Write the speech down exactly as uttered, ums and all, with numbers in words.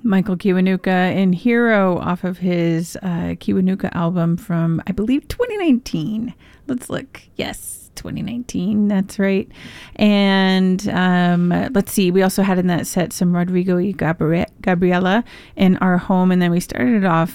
Michael Kiwanuka in Hero off of his uh, Kiwanuka album from, I believe, twenty nineteen. Let's look. Yes, twenty nineteen. That's right. And um, let's see. We also had in that set some Rodrigo y Gabri- Gabriela in Our Home. And then we started off